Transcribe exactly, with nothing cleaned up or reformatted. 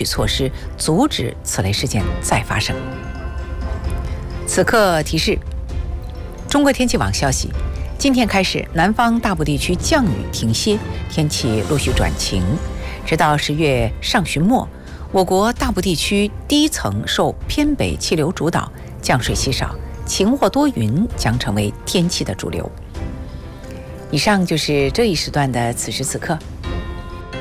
取措施，阻止此类事件再发生。此刻提示：中国天气网消息，今天开始，南方大部地区降雨停歇，天气陆续转晴，直到十月上旬末，我国大部地区低层受偏北气流主导，降水稀少，晴或多云将成为天气的主流。以上就是这一时段的此时此刻，